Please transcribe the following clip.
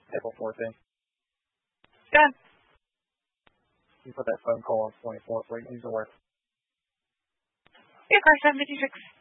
April 14th. Done. You put that phone call on 24th. Wait, use the word. Yeah, car 756.